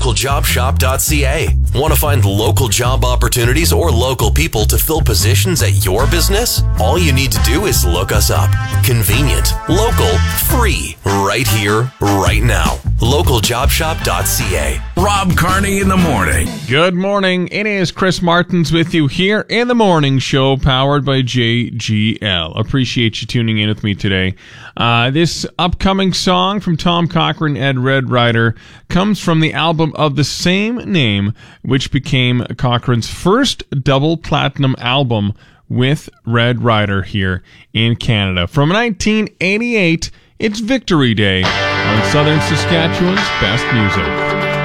localjobshop.ca. Want to find local job opportunities or local people to fill positions at your business? All you need to do is look us up. Convenient, local, free, right here, right now. localjobshop.ca. Rob Carney in the morning. Good morning. It is Chris Martins with you here in the morning show, powered by JGL. Appreciate you tuning in with me today. This upcoming song from Tom Cochrane and Red Rider comes from the album of the same name, which became Cochrane's first double platinum album with Red Rider here in Canada. From 1988, it's Victory Day on Southern Saskatchewan's Best Music.